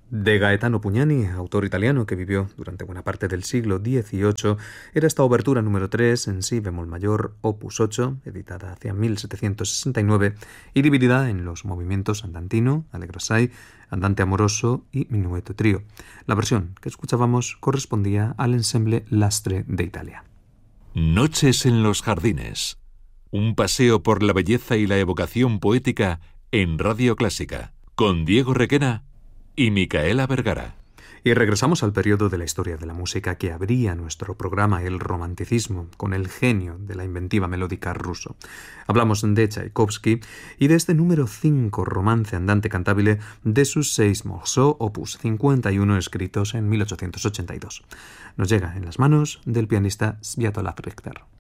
De Gaetano Pugnani, autor italiano que vivió durante buena parte del siglo XVIII, era esta obertura número 3 en si bemol mayor, opus 8, editada hacia 1769 y dividida en los movimientos andantino, allegro assai, andante amoroso y minueto trío. La versión que escuchábamos correspondía al ensemble Lastre de Italia. Noches en los jardines. Un paseo por la belleza y la evocación poética en Radio Clásica, con Diego Requena y Micaela Vergara. Y regresamos al periodo de la historia de la música que abría nuestro programa, el romanticismo, con el genio de la inventiva melódica ruso. Hablamos de Tchaikovsky y de este número 5, romance andante cantabile, de sus 6 morceaux, opus 51, escritos en 1882. Nos llega en las manos del pianista Sviatoslav Richter.